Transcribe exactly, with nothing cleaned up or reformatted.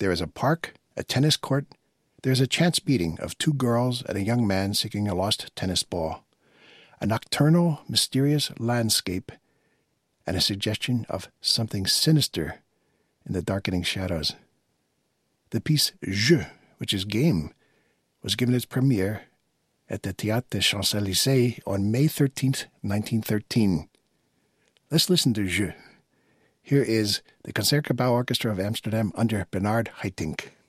there is a park, a tennis court, there is a chance meeting of two girls and a young man seeking a lost tennis ball, a nocturnal, mysterious landscape, and a suggestion of something sinister in the darkening shadows. The piece Jeu, which is game, was given its premiere at the Théâtre des Champs-Élysées on May thirteenth, nineteen thirteen. Let's listen to Jeu. Here is the Concertgebouw Orchestra of Amsterdam under Bernard Haitink.